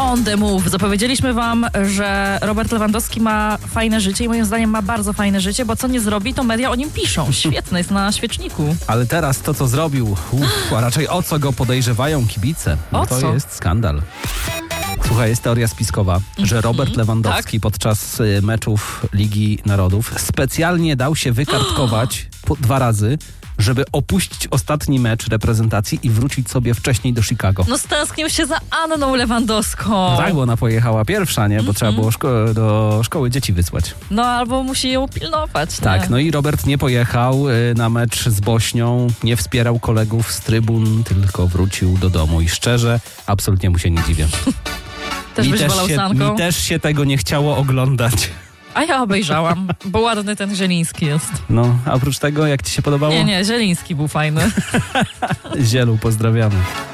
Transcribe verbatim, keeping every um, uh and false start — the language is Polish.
On the move. Zapowiedzieliśmy wam, że Robert Lewandowski ma fajne życie i moim zdaniem ma bardzo fajne życie, bo co nie zrobi, to media o nim piszą. Świetne, jest na świeczniku. Ale teraz to, co zrobił, uff, a raczej o co go podejrzewają kibice, no O to co? jest skandal. Słuchaj, jest teoria spiskowa, że Robert Lewandowski tak? podczas y, meczów Ligi Narodów specjalnie dał się wykartkować po, dwa razy, żeby opuścić ostatni mecz reprezentacji i wrócić sobie wcześniej do Chicago. No stęsknił się za Anną Lewandowską. No tak, bo ona pojechała pierwsza, nie? Bo mm-hmm. trzeba było szko- do szkoły dzieci wysłać. No albo musi ją pilnować. Tak, nie? no i Robert nie pojechał y, na mecz z Bośnią, nie wspierał kolegów z trybun, tylko wrócił do domu i szczerze, absolutnie mu się nie dziwię. Też mi, byś też wolał się, Sanką? mi też się tego nie chciało oglądać. A ja obejrzałam, bo ładny ten Zieliński jest. No, a oprócz tego, jak ci się podobało? Nie, nie, Zieliński był fajny. Zielu, pozdrawiamy.